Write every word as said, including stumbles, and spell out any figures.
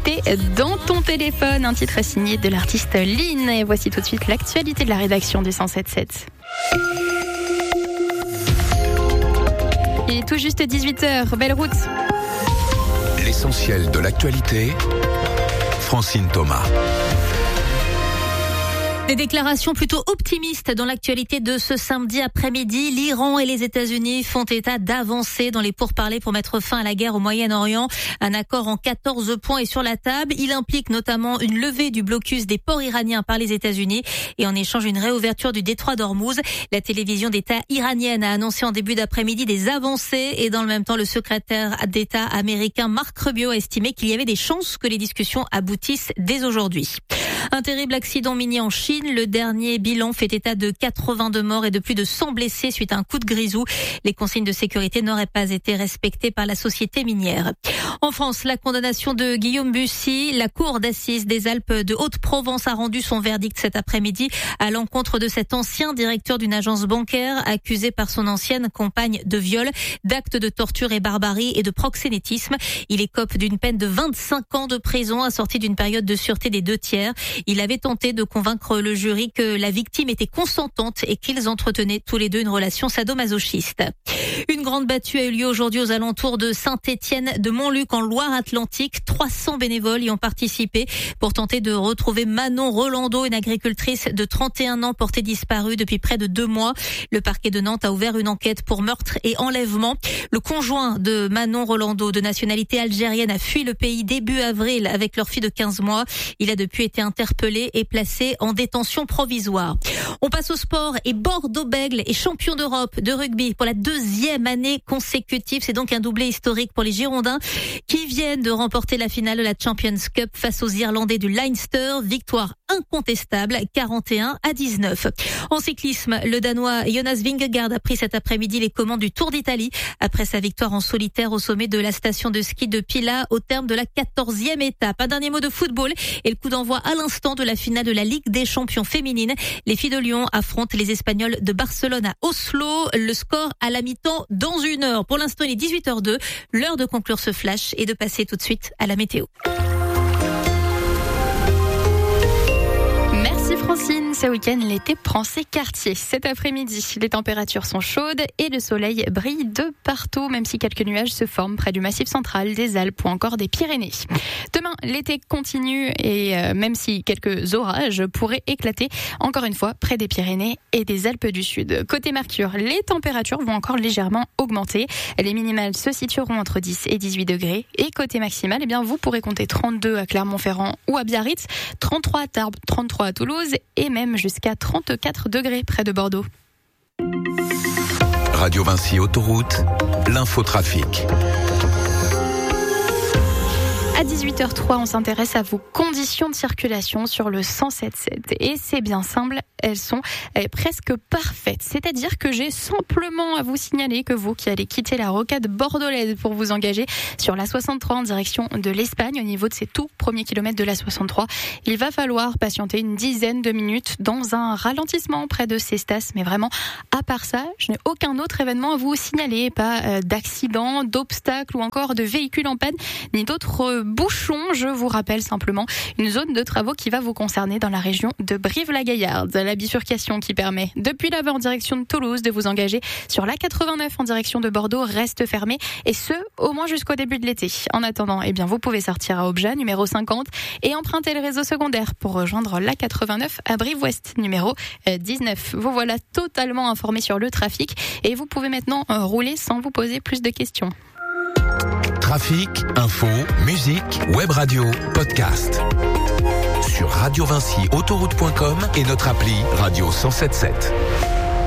l'écouter dans ton téléphone. Un titre signé de l'artiste Lynn. Et voici tout de suite l'actualité de la rédaction du cent sept sept. Il est tout juste dix-huit heures. Belle route. L'essentiel de l'actualité, Francine Thomas. Des déclarations plutôt optimistes dans l'actualité de ce samedi après-midi. L'Iran et les États-Unis font état d'avancées dans les pourparlers pour mettre fin à la guerre au Moyen-Orient. Un accord en quatorze points est sur la table. Il implique notamment une levée du blocus des ports iraniens par les États-Unis et en échange une réouverture du détroit d'Ormuz. La télévision d'État iranienne a annoncé en début d'après-midi des avancées et dans le même temps, le secrétaire d'État américain Marc Rubio a estimé qu'il y avait des chances que les discussions aboutissent dès aujourd'hui. Un terrible accident minier en Chine. Le dernier bilan fait état de quatre-vingt-deux morts et de plus de cent blessés suite à un coup de grisou. Les consignes de sécurité n'auraient pas été respectées par la société minière. En France, la condamnation de Guillaume Bussy. La cour d'assises des Alpes de Haute-Provence a rendu son verdict cet après-midi à l'encontre de cet ancien directeur d'une agence bancaire accusé par son ancienne compagne de viol, d'actes de torture et barbarie et de proxénétisme. Il écope d'une peine de vingt-cinq ans de prison assortie d'une période de sûreté des deux tiers. Il avait tenté de convaincre le jury que la victime était consentante et qu'ils entretenaient tous les deux une relation sadomasochiste. Une grande battue a eu lieu aujourd'hui aux alentours de Saint-Étienne de Montluc en Loire-Atlantique. trois cents bénévoles y ont participé pour tenter de retrouver Manon Rolando, une agricultrice de trente et un ans portée disparue depuis près de deux mois. Le parquet de Nantes a ouvert une enquête pour meurtre et enlèvement. Le conjoint de Manon Rolando, de nationalité algérienne, a fui le pays début avril avec leur fille de quinze mois. Il a depuis été interpellé et placé en détention provisoire. On passe au sport et Bordeaux-Bègles est champion d'Europe de rugby pour la deuxième année consécutive. C'est donc un doublé historique pour les Girondins qui viennent de remporter la finale de la Champions Cup face aux Irlandais du Leinster. Victoire incontestable, quarante et un à dix-neuf. En cyclisme, le Danois Jonas Vingegaard a pris cet après-midi les commandes du Tour d'Italie après sa victoire en solitaire au sommet de la station de ski de Pila au terme de la quatorzième étape. Un dernier mot de football et le coup d'envoi à l'instant de la finale de la Ligue des champions féminines. Les filles de Lyon affrontent les Espagnols de Barcelone à Oslo. Le score à la mi-temps dans une heure. Pour l'instant, il est dix-huit heures deux. L'heure de conclure ce flash et de passer tout de suite à la météo. Francine, ce week-end, l'été prend ses quartiers. Cet après-midi, les températures sont chaudes et le soleil brille de partout, même si quelques nuages se forment près du Massif central, des Alpes ou encore des Pyrénées. Demain, l'été continue et euh, même si quelques orages pourraient éclater, encore une fois, près des Pyrénées et des Alpes du Sud. Côté Mercure, les températures vont encore légèrement augmenter. Les minimales se situeront entre dix et dix-huit degrés. Et côté maximal, eh bien, vous pourrez compter trente-deux à Clermont-Ferrand ou à Biarritz, trente-trois à Tarbes, trente-trois à Toulouse et même jusqu'à trente-quatre degrés près de Bordeaux. Radio Vinci Autoroute, l'infotrafic. À dix-huit heures trois, on s'intéresse à vos conditions de circulation sur le cent sept sept. Et c'est bien simple, elles sont presque parfaites. C'est-à-dire que j'ai simplement à vous signaler que vous qui allez quitter la rocade bordelaise pour vous engager sur la soixante-trois en direction de l'Espagne, au niveau de ces tout premiers kilomètres de la soixante-trois, il va falloir patienter une dizaine de minutes dans un ralentissement près de Cestas. Mais vraiment, à part ça, je n'ai aucun autre événement à vous signaler. Pas d'accident, d'obstacle ou encore de véhicules en panne, ni d'autres bouchons. Je vous rappelle simplement une zone de travaux qui va vous concerner dans la région de Brive-la-Gaillarde. La bifurcation qui permet depuis là-bas en direction de Toulouse de vous engager sur l'A quatre-vingt-neuf en direction de Bordeaux reste fermée et ce au moins jusqu'au début de l'été. En attendant, eh bien vous pouvez sortir à Obja numéro cinquante et emprunter le réseau secondaire pour rejoindre l'A quatre-vingt-neuf à Brive-Ouest numéro dix-neuf. Vous voilà totalement informé sur le trafic et vous pouvez maintenant rouler sans vous poser plus de questions. Trafic, info, musique, web radio, podcast. Sur radio vinci autoroute point com et notre appli Radio cent sept sept.